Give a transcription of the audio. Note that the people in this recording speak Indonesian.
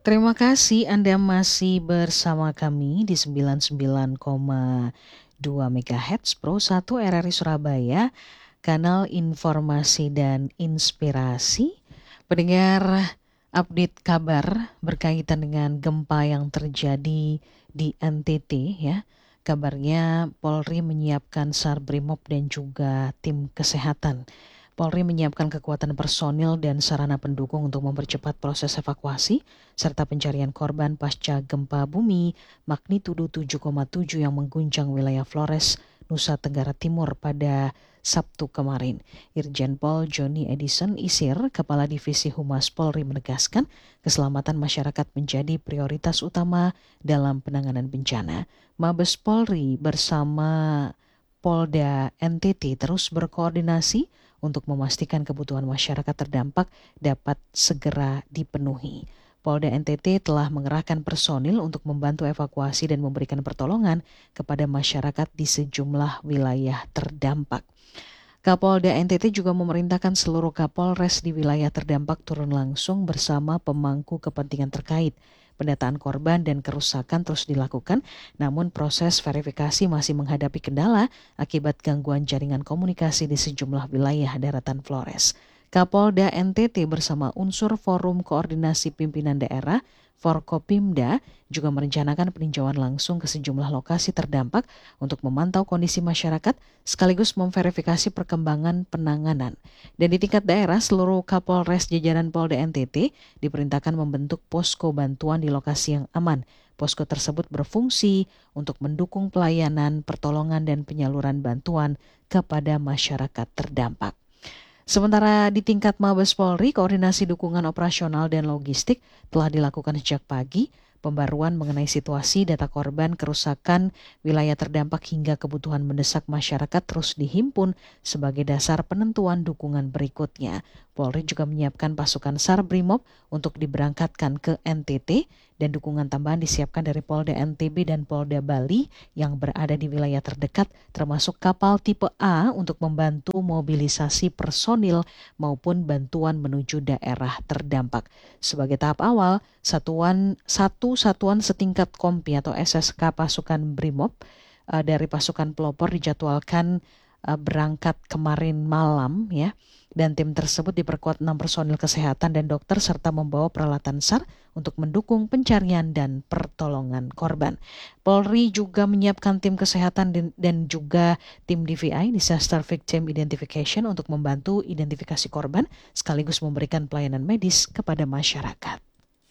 Terima kasih Anda masih bersama kami di 99,2 MHz Pro 1 RRI Surabaya, kanal informasi dan inspirasi. Pendengar, update kabar berkaitan dengan gempa yang terjadi di NTT ya. Kabarnya Polri menyiapkan SAR Brimob dan juga tim kesehatan. Polri menyiapkan kekuatan personil dan sarana pendukung untuk mempercepat proses evakuasi serta pencarian korban pasca gempa bumi magnitudo 7,7 yang mengguncang wilayah Flores, Nusa Tenggara Timur pada Sabtu kemarin. Irjen Pol Joni Edison Isir, Kepala Divisi Humas Polri menegaskan keselamatan masyarakat menjadi prioritas utama dalam penanganan bencana. Mabes Polri bersama Polda NTT terus berkoordinasi untuk memastikan kebutuhan masyarakat terdampak dapat segera dipenuhi. Polda NTT telah mengerahkan personil untuk membantu evakuasi dan memberikan pertolongan kepada masyarakat di sejumlah wilayah terdampak. Kapolda NTT juga memerintahkan seluruh Kapolres di wilayah terdampak turun langsung bersama pemangku kepentingan terkait. Pendataan korban dan kerusakan terus dilakukan, namun proses verifikasi masih menghadapi kendala akibat gangguan jaringan komunikasi di sejumlah wilayah daratan Flores. Kapolda NTT bersama unsur Forum Koordinasi Pimpinan Daerah Forkopimda juga merencanakan peninjauan langsung ke sejumlah lokasi terdampak untuk memantau kondisi masyarakat sekaligus memverifikasi perkembangan penanganan. Dan di tingkat daerah, seluruh Kapolres jajaran Polda NTT diperintahkan membentuk posko bantuan di lokasi yang aman. Posko tersebut berfungsi untuk mendukung pelayanan, pertolongan, dan penyaluran bantuan kepada masyarakat terdampak. Sementara di tingkat Mabes Polri, koordinasi dukungan operasional dan logistik telah dilakukan sejak pagi. Pembaruan mengenai situasi data korban kerusakan wilayah terdampak hingga kebutuhan mendesak masyarakat terus dihimpun sebagai dasar penentuan dukungan berikutnya. Polri juga menyiapkan pasukan SAR Brimob untuk diberangkatkan ke NTT dan dukungan tambahan disiapkan dari Polda NTB dan Polda Bali yang berada di wilayah terdekat termasuk kapal tipe A untuk membantu mobilisasi personil maupun bantuan menuju daerah terdampak. Sebagai tahap awal, satuan setingkat Kompi atau SSK pasukan Brimob dari pasukan pelopor dijadwalkan berangkat kemarin malam ya. Dan tim tersebut diperkuat 6 personil kesehatan dan dokter serta membawa peralatan SAR untuk mendukung pencarian dan pertolongan korban. Polri juga menyiapkan tim kesehatan dan juga tim DVI (Disaster Victim Identification) untuk membantu identifikasi korban sekaligus memberikan pelayanan medis kepada masyarakat.